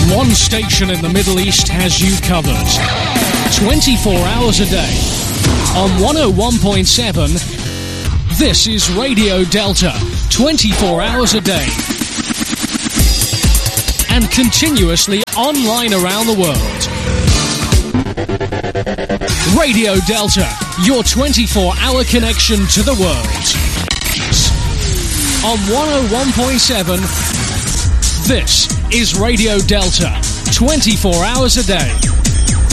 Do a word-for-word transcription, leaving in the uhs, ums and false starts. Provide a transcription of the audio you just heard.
One station in the Middle East has you covered. twenty-four hours a day. On one oh one point seven, this is Radio Delta. twenty-four hours a day. And continuously online around the world. Radio Delta, your twenty-four hour connection to the world. On one oh one point seven, this is Radio Delta, twenty-four hours a day.